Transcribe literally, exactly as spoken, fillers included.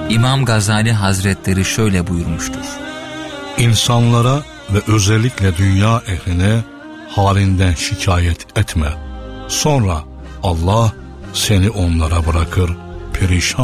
İmam Gazali Hazretleri şöyle buyurmuştur: İnsanlara ve özellikle dünya ehline halinden şikayet etme. Sonra Allah seni onlara bırakır, perişan